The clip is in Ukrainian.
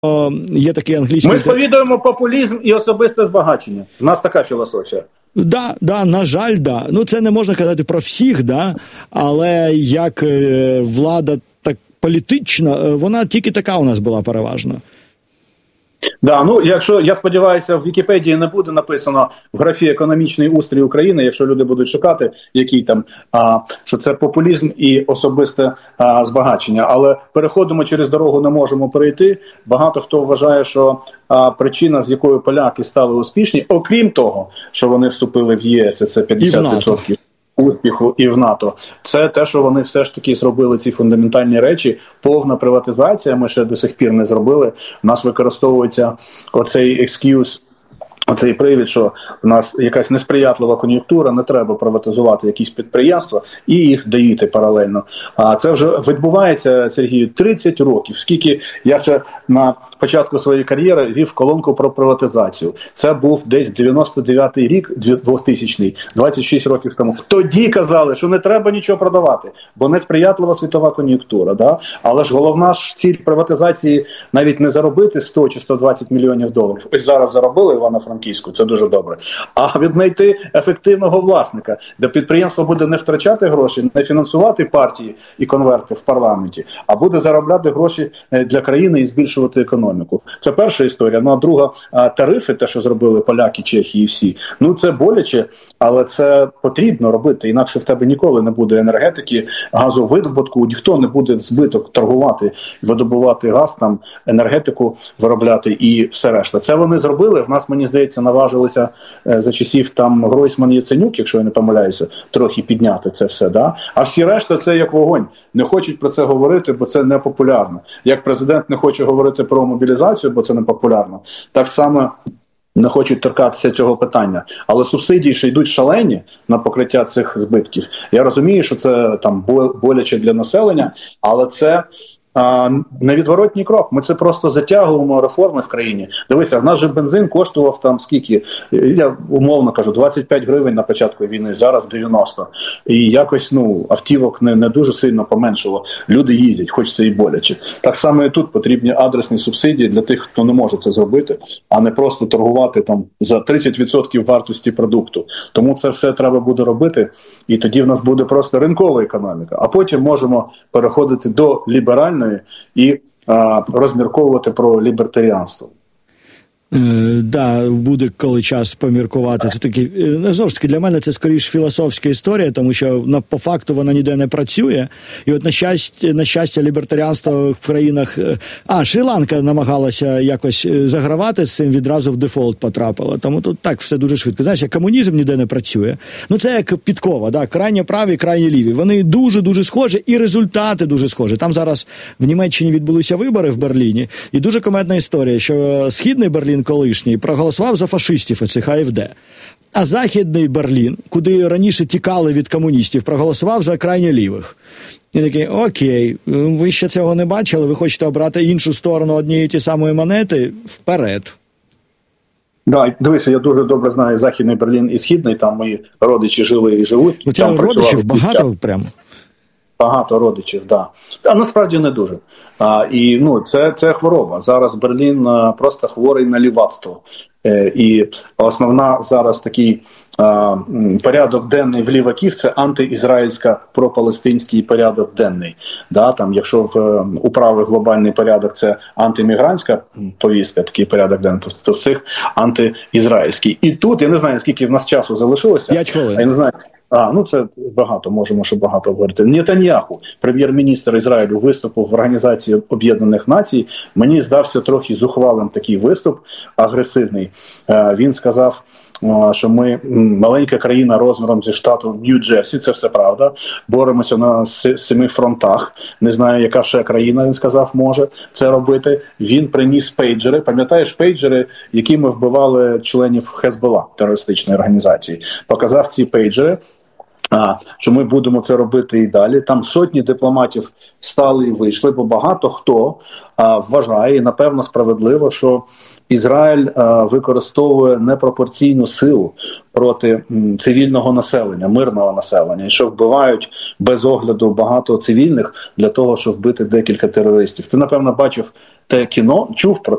є такий англійський... Ми сповідуємо популізм і особисте збагачення. У нас така філософія. Да, на жаль, да. Ну, це не можна казати про всіх, да, але як влада так політична, вона тільки така у нас була переважно. Да, ну, якщо, я сподіваюся, в Вікіпедії не буде написано в графі «Економічний устрій України», якщо люди будуть шукати, який там, що це популізм і особисте збагачення. Але переходимо через дорогу не можемо перейти. Багато хто вважає, що причина, з якою поляки стали успішні, окрім того, що вони вступили в ЄС, це 50% успіху і в НАТО. Це те, що вони все ж таки зробили ці фундаментальні речі. Повна приватизація, ми ще до сих пір не зробили. У нас використовується оцей екскюз, оцей привід, що в нас якась несприятлива кон'юнктура, не треба приватизувати якісь підприємства і їх доїти паралельно. А це вже відбувається, Сергію, 30 років. Скільки я ще на початку своєї кар'єри вів колонку про приватизацію. Це був десь 99-й рік, 2000-й, 26 років тому. Тоді казали, що не треба нічого продавати, бо несприятлива світова кон'юнктура. Да? Але ж головна ж ціль приватизації навіть не заробити 100 чи 120 мільйонів доларів. Ось зараз заробили Івано-Франківську, це дуже добре. А віднайти ефективного власника, де підприємство буде не втрачати гроші, не фінансувати партії і конверти в парламенті, а буде заробляти гроші для країни і збільшувати економіку. Це перша історія. Ну, а друга, тарифи, те, що зробили поляки, чехи і всі, ну це боляче, але це потрібно робити, інакше в тебе ніколи не буде енергетики, газовидобутку, ніхто не буде збиток торгувати, видобувати газ, там, енергетику виробляти і все решта. Це вони зробили, в нас, мені здається, наважилися за часів там Гройсман, Яценюк, якщо я не помиляюся, трохи підняти це все, да? А всі решта це як вогонь. Не хочуть про це говорити, бо це не популярно. Як президент не хоче говорити про мобілізацію, бо це не популярно, так само не хочуть торкатися цього питання. Але субсидії ще йдуть шалені на покриття цих збитків. Я розумію, що це там боляче для населення, але це невідворотній крок. Ми це просто затягуємо реформи в країні. Дивися, в нас же бензин коштував там скільки, я умовно кажу, 25 гривень на початку війни, зараз 90. І якось, автівок не дуже сильно поменшило. Люди їздять, хоч це і боляче. Так само і тут потрібні адресні субсидії для тих, хто не може це зробити, а не просто торгувати там за 30% вартості продукту. Тому це все треба буде робити, і тоді в нас буде просто ринкова економіка. А потім можемо переходити до ліберальної і розмірковувати про лібертаріанство. Да, буде коли час поміркувати. Це таки, знову ж таки, для мене це скоріш філософська історія, тому що по факту вона ніде не працює. І от на щастя лібертаріанство в країнах... Шрі-Ланка намагалася якось загравати з цим, відразу в дефолт потрапила. Тому тут так все дуже швидко. Знаєш, як комунізм ніде не працює. Це як підкова, да? Крайні праві, крайні ліві. Вони дуже-дуже схожі, і результати дуже схожі. Там зараз в Німеччині відбулися вибори в Берліні, і дуже комедна історія, що Східний Берлін колишній проголосував за фашистів, цих АФД. А Західний Берлін, куди раніше тікали від комуністів, проголосував за крайні лівих. І такий, окей, ви ще цього не бачили, ви хочете обрати іншу сторону однієї ті самої монети? Вперед. Да, дивися, я дуже добре знаю Західний Берлін і Східний, там мої родичі жили і живуть. У тебе родичів багато прямо? Багато родичів, да. А насправді не дуже. Це хвороба. Зараз Берлін просто хворий на лівацтво. І основна зараз такий порядок денний в ліваків – це антиізраїльська пропалестинський порядок денний. Да, там, якщо у правих глобальний порядок – це антимігрантська повістка, такий порядок денний, то в цих антиізраїльський. І тут, я не знаю, скільки в нас часу залишилося. 5 хвилин. Я не знаю. Це багато, можемо ще багато говорити. Нетаньяху, прем'єр-міністр Ізраїлю, виступив в Організації Об'єднаних Націй. Мені здався трохи зухвалим такий виступ, агресивний. Він сказав, що ми маленька країна розміром зі штату Нью-Джерсі, це все правда. Боремося на 7 фронтах. Не знаю, яка ще країна, він сказав, може це робити. Він приніс пейджери. Пам'ятаєш пейджери, якими вбивали членів Хезболла, терористичної організації? Показав ці пейджери. що ми будемо це робити і далі. Там сотні дипломатів стали і вийшли, бо багато хто вважає, і напевно справедливо, що Ізраїль використовує непропорційну силу проти цивільного населення, мирного населення, і що вбивають без огляду багато цивільних для того, щоб вбити декілька терористів. Ти, напевно, бачив те кіно, чув про